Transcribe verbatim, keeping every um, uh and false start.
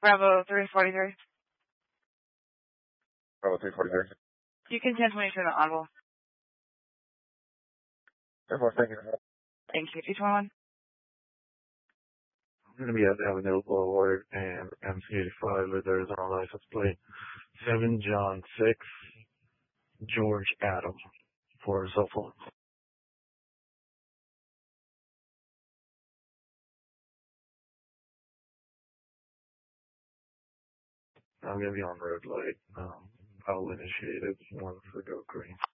Bravo three forty-three. Bravo three forty-three. You can ten twenty-two on audible. Therefore, thank you. Thank you. two twenty-one. I'm going to be at Avenue Boulevard and M C eighty-five with Arizona license plate seven John six George Adam for cell phone. I'm going to be on red light. Um, I'll initiate it once they go green.